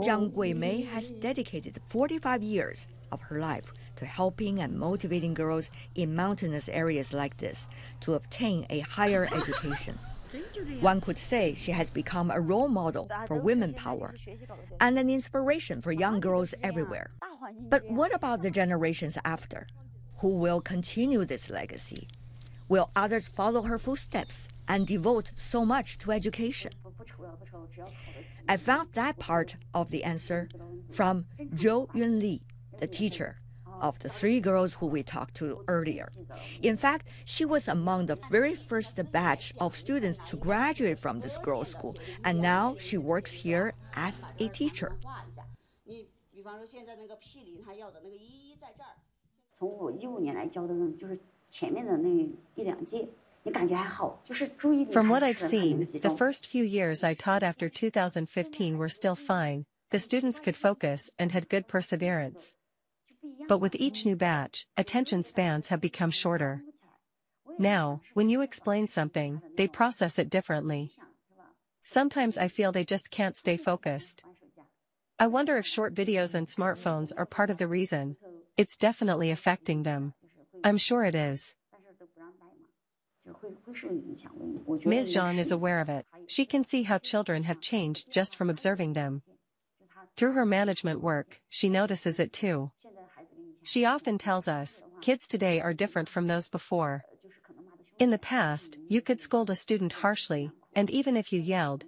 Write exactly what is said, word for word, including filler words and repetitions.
Zhang Guimei has dedicated forty-five years of her life to helping and motivating girls in mountainous areas like this to obtain a higher education. One could say she has become a role model for women power and an inspiration for young girls everywhere. But what about the generations after? Who will continue this legacy? Will others follow her footsteps and devote so much to education? I found that part of the answer from Zhou Yunli, the teacher of the three girls who we talked to earlier. In fact, she was among the very first batch of students to graduate from this girls' school, and now she works here as a teacher. From what I've seen, the first few years I taught after two thousand fifteen were still fine, the students could focus and had good perseverance. But with each new batch, attention spans have become shorter. Now, when you explain something, they process it differently. Sometimes I feel they just can't stay focused. I wonder if short videos and smartphones are part of the reason. It's definitely affecting them. I'm sure it is. Miz Zhang is aware of it. She can see how children have changed just from observing them. Through her management work, she notices it too. She often tells us, kids today are different from those before. In the past, you could scold a student harshly, and even if you yelled,